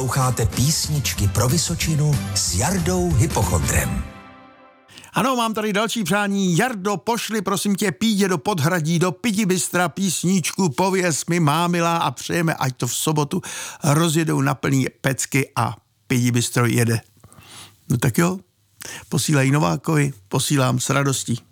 Posloucháte písničky pro Vysočinu s Jardou Hypochondrem. Ano, mám tady další přání. Jardo, pošli prosím tě Pídě do Podhradí, do Pidibystra písničku Pověz mi mámila a přejeme, ať to v sobotu rozjedou na plný pecky a Pidibystro jede. No tak jo, posílají Novákovi, posílám s radostí.